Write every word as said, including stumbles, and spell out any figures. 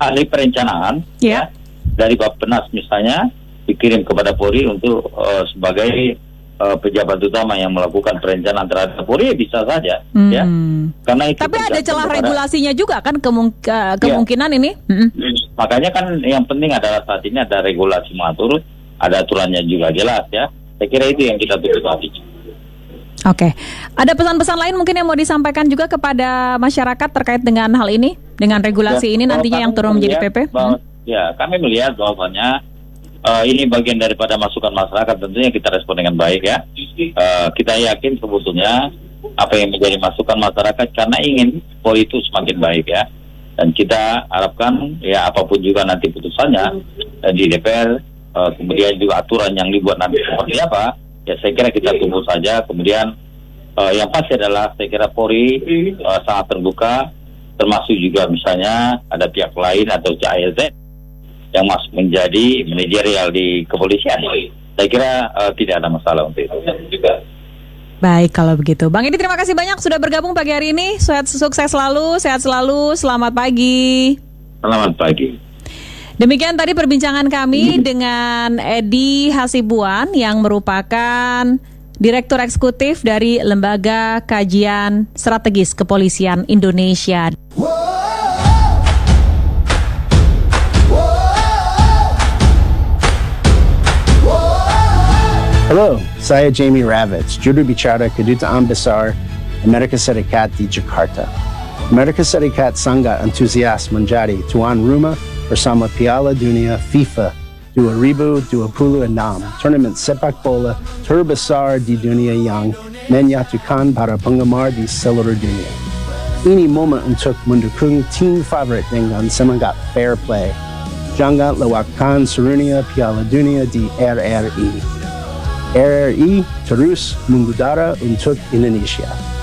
ahli perencanaan yeah. ya dari Bappenas misalnya dikirim kepada Polri untuk uh, sebagai uh, pejabat utama yang melakukan perencanaan terhadap Polri, bisa saja hmm. ya. Karena itu tapi ada celah kepada, regulasinya juga kan kemung- uh, kemungkinan ya. ini. Hmm. Makanya kan yang penting adalah saat ini ada regulasi mengatur, ada aturannya juga jelas ya. Saya kira itu yang kita tunggu saat ini. Oke, ada pesan-pesan lain mungkin yang mau disampaikan juga kepada masyarakat terkait dengan hal ini, dengan regulasi ya, ini nantinya yang turun menjadi P P? Bahwa, hmm. Ya, kami melihat bahwasannya uh, ini bagian daripada masukan masyarakat, tentunya kita respon dengan baik ya. Uh, kita yakin sebetulnya apa yang menjadi masukan masyarakat karena ingin Polri itu semakin baik ya. Dan kita harapkan ya apapun juga nanti putusannya uh, di D P R, uh, kemudian juga aturan yang dibuat nanti seperti apa. Ya saya kira kita tunggu saja. Kemudian uh, yang pasti adalah saya kira Polri uh, sangat terbuka, termasuk juga misalnya ada pihak lain atau C A Z yang masuk menjadi manajerial di kepolisian. Saya kira uh, tidak ada masalah untuk itu juga. Baik kalau begitu. Bang Edi, terima kasih banyak sudah bergabung pagi hari ini. Sukses selalu, sehat selalu. Selamat pagi. Selamat pagi. Demikian tadi perbincangan kami dengan Edi Hasibuan yang merupakan Direktur Eksekutif dari Lembaga Kajian Strategis Kepolisian Indonesia. Halo, saya Jamie Ravitz, juru bicara Kedutaan Besar Amerika Serikat di Jakarta. Amerika Serikat sangat antusias menjadi tuan rumah bersama Piala Dunia FIFA dua ribu dua puluh enam, tournament sepak bola terbesar di dunia yang menyatukan para penggemar di seluruh dunia. Ini momen untuk mendukung tim favorit dengan semangat fair play. Jangan lewatkan serunya Piala Dunia di R R I. R R I terus mengudara untuk Indonesia.